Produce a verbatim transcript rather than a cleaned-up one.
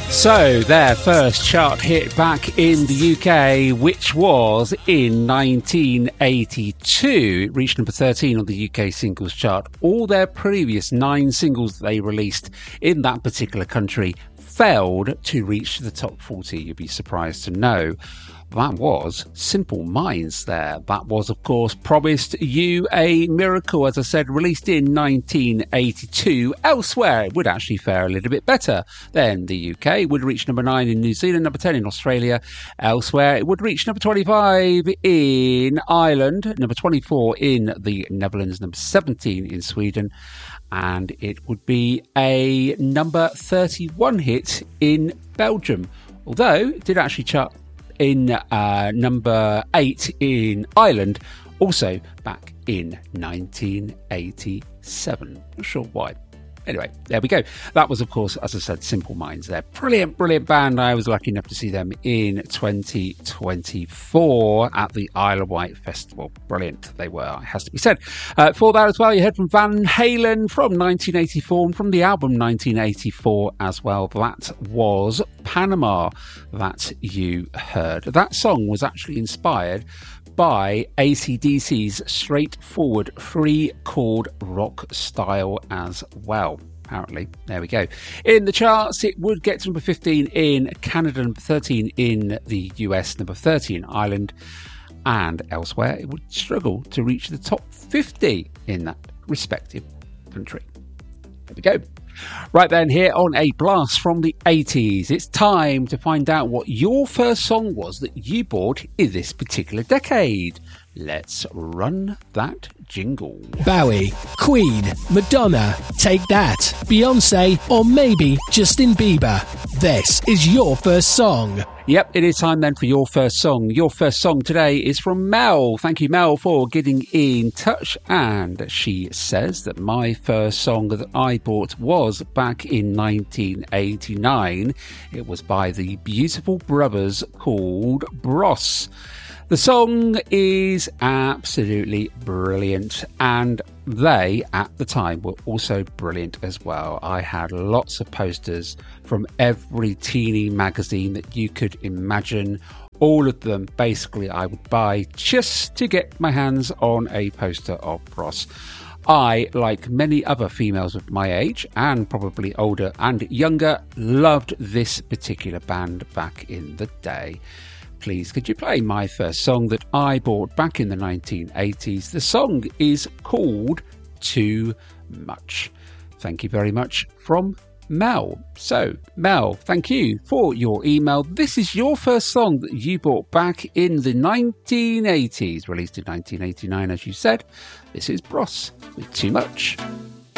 So, their first chart hit back in the U K, which was in nineteen eighty-two. It reached number thirteen on the U K singles chart. All their previous nine singles they released in that particular country failed to reach the top forty. You'd be surprised to know. That was Simple Minds there. That was, of course, Promised You a Miracle, as I said, released in nineteen eighty-two. Elsewhere, it would actually fare a little bit better than the U K. It would reach number nine in New Zealand, number ten in Australia. Elsewhere, it would reach number twenty-five in Ireland, number twenty-four in the Netherlands, number seventeen in Sweden, and it would be a number thirty-one hit in Belgium. Although it did actually chart in uh, number eight in Ireland, also back in nineteen eighty-seven. Not sure why. Anyway, there we go. That was, of course, as I said, Simple Minds. They're brilliant, brilliant band. I was lucky enough to see them in twenty twenty-four at the Isle of Wight Festival. Brilliant they were, it has to be said. Uh, for that as well, you heard from Van Halen from nineteen eighty-four and from the album nineteen eighty-four as well. That was Panama that you heard. That song was actually inspired by A C D C's straightforward three chord rock style as well. Apparently, there we go. In the charts, it would get to number fifteen in Canada, number thirteen in the U S, number thirty in Ireland, and elsewhere it would struggle to reach the top fifty in that respective country. There we go. Right then, here on A Blast from the eighties, it's time to find out what your first song was that you bought in this particular decade. Let's run that jingle. Bowie, Queen, Madonna, Take That, Beyonce, or maybe Justin Bieber. This is your first song. Yep, it is time then for your first song. Your first song today is from Mel. Thank you, Mel, for getting in touch. And she says that my first song that I bought was back in nineteen eighty-nine. It was by the Beautiful Brothers called Bros. The song is absolutely brilliant, and they, at the time, were also brilliant as well. I had lots of posters from every teeny magazine that you could imagine. All of them, basically, I would buy just to get my hands on a poster of Bros. I, like many other females of my age, and probably older and younger, loved this particular band back in the day. Please, could you play my first song that I bought back in the nineteen eighties? The song is called Too Much. Thank you very much from Mel. So, Mel, thank you for your email. This is your first song that you bought back in the nineteen eighties, released in nineteen eighty-nine, as you said. This is Bros with Too Much.